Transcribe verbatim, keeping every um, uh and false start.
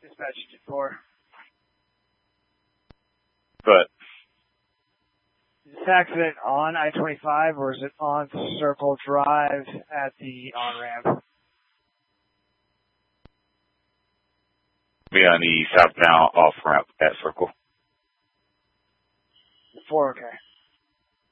Dispatch four. But is this accident on I twenty-five or is it on Circle Drive at the on-ramp? Be on the southbound off-ramp at Circle. four, okay.